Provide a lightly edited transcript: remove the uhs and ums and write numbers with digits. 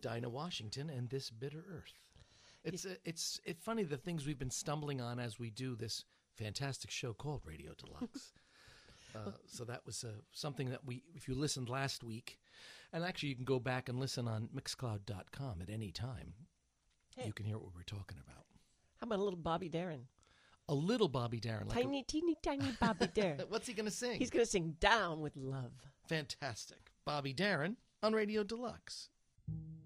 Dinah Washington and This Bitter Earth. It's funny the things we've been stumbling on as we do this fantastic show called Radio Deluxe. So that was something that if you listened last week, and actually you can go back and listen on Mixcloud.com at any time. Hey. You can hear what we're talking about. How about a little Bobby Darin? A little Bobby Darin. Teeny, tiny Bobby Darin. What's he going to sing? He's going to sing Down with Love. Fantastic. Bobby Darin on Radio Deluxe.